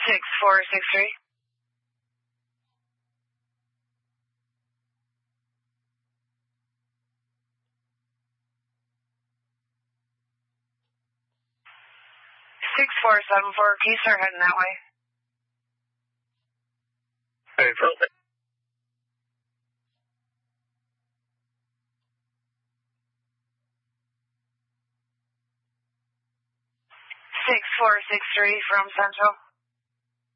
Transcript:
6463. Six 474, can you start heading that way? Hey, from 6463 from Central.